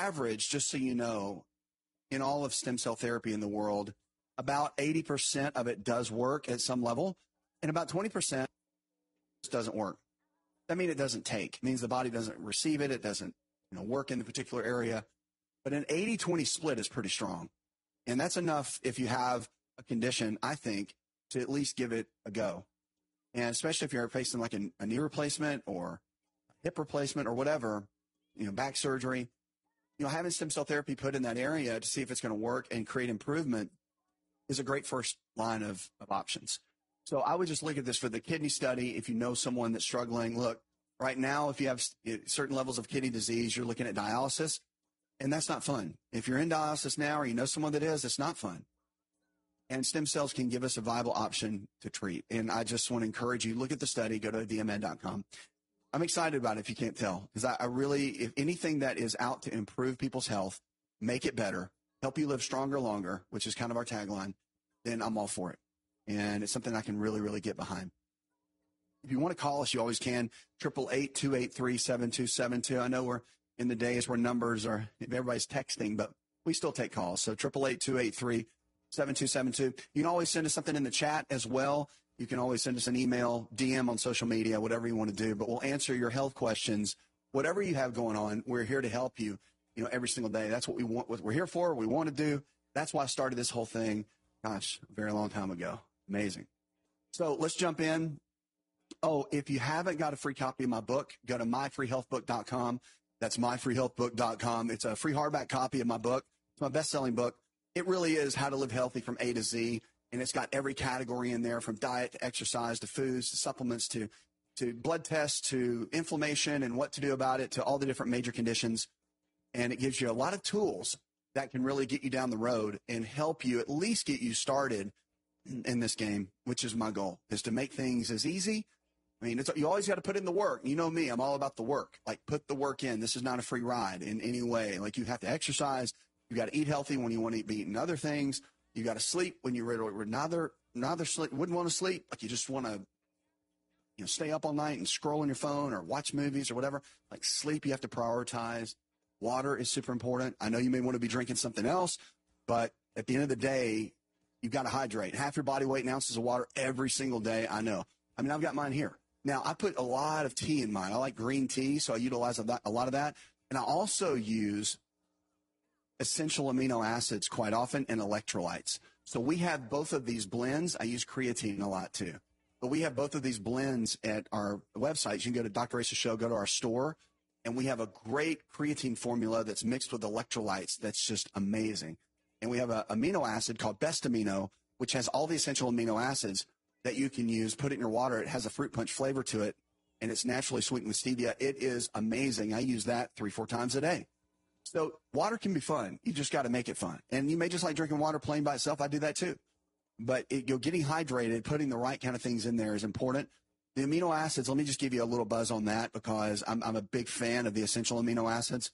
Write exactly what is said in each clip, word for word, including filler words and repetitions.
average, just so you know, in all of stem cell therapy in the world, about eighty percent of it does work at some level, and about twenty percent doesn't work. That means it doesn't take. It means the body doesn't receive it. It doesn't, you know, work in the particular area. But an eighty twenty split is pretty strong. And that's enough if you have a condition, I think, to at least give it a go. And especially if you're facing like a, a knee replacement or hip replacement or whatever, you know, back surgery, you know, having stem cell therapy put in that area to see if it's going to work and create improvement is a great first line of, of options. So I would just look at this for the kidney study. If you know someone that's struggling, look, right now, if you have certain levels of kidney disease, you're looking at dialysis, and that's not fun. If you're in dialysis now or you know someone that is, it's not fun. And stem cells can give us a viable option to treat. And I just want to encourage you, look at the study, go to d m n dot com. I'm excited about it if you can't tell, because I, I really, if anything that is out to improve people's health, make it better, help you live stronger, longer, which is kind of our tagline, then I'm all for it. And it's something I can really, really get behind. If you want to call us, you always can. eight eight eight, two eight three, seven two seven two. I know we're in the days where numbers are, everybody's texting, but we still take calls. So eight eight eight, two eight three, seven two seven two. You can always send us something in the chat as well. You can always send us an email, D M on social media, whatever you want to do. But we'll answer your health questions, whatever you have going on. We're here to help you, you know, every single day. That's what we want. What we're here for. We want to do. That's why I started this whole thing. Gosh, a very long time ago. Amazing. So let's jump in. Oh, if you haven't got a free copy of my book, go to my free health book dot com. That's my free health book dot com. It's a free hardback copy of my book. It's my best-selling book. It really is how to live healthy from A to Z, and it's got every category in there, from diet to exercise to foods to supplements to, to blood tests to inflammation and what to do about it to all the different major conditions. And it gives you a lot of tools that can really get you down the road and help you at least get you started in this game, which is my goal, is to make things as easy. I mean, it's, you always got to put in the work. You know me, I'm all about the work. Like, put the work in. This is not a free ride in any way. Like, you have to exercise. You got to eat healthy when you want to be eating other things. You got to sleep when you're ready to neither, neither sleep, wouldn't want to sleep. Like, you just want to, you know, stay up all night and scroll on your phone or watch movies or whatever. Like, sleep, you have to prioritize. Water is super important. I know you may want to be drinking something else, but at the end of the day, you've got to hydrate. Half your body weight in ounces of water every single day. I know. I mean, I've got mine here. Now, I put a lot of tea in mine. I like green tea, so I utilize a lot of that. And I also use essential amino acids quite often and electrolytes. So we have both of these blends. I use creatine a lot too. But we have both of these blends at our website. You can go to Doctor Asa's Show, go to our store, and we have a great creatine formula that's mixed with electrolytes that's just amazing. And we have an amino acid called Best Amino, which has all the essential amino acids that you can use. Put it in your water. It has a fruit punch flavor to it, and it's naturally sweetened with stevia. It is amazing. I use that three, four times a day. So water can be fun. You just got to make it fun. And you may just like drinking water plain by itself. I do that too. But it, you know, getting hydrated, putting the right kind of things in there is important. The amino acids, let me just give you a little buzz on that because I'm, I'm a big fan of the essential amino acids.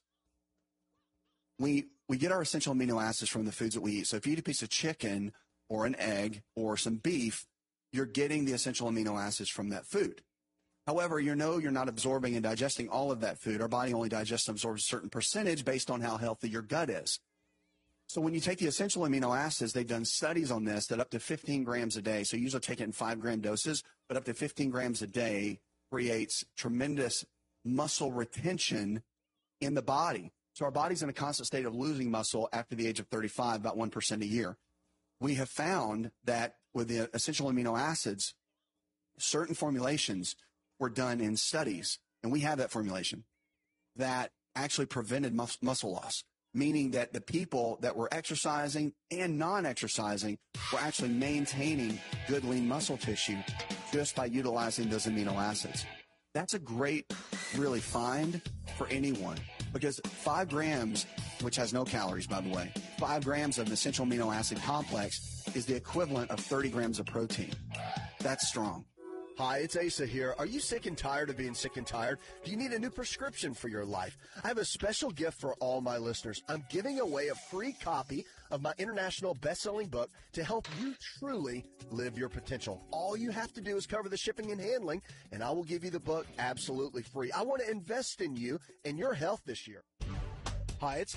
We we get our essential amino acids from the foods that we eat. So if you eat a piece of chicken or an egg or some beef, you're getting the essential amino acids from that food. However, you know you're not absorbing and digesting all of that food. Our body only digests and absorbs a certain percentage based on how healthy your gut is. So when you take the essential amino acids, they've done studies on this that up to fifteen grams a day, so you usually take it in five gram doses, but up to fifteen grams a day creates tremendous muscle retention in the body. So our body's in a constant state of losing muscle after the age of thirty-five, about one percent a year. We have found that with the essential amino acids, certain formulations were done in studies, and we have that formulation, that actually prevented mus- muscle loss, meaning that the people that were exercising and non-exercising were actually maintaining good lean muscle tissue just by utilizing those amino acids. That's a great, really, find for anyone, because five grams, which has no calories, by the way, five grams of essential amino acid complex is the equivalent of thirty grams of protein. That's strong. Hi, it's Asa here. Are you sick and tired of being sick and tired? Do you need a new prescription for your life? I have a special gift for all my listeners. I'm giving away a free copy of my international best-selling book to help you truly live your potential. All you have to do is cover the shipping and handling, and I will give you the book absolutely free. I want to invest in you and your health this year. Hi, it's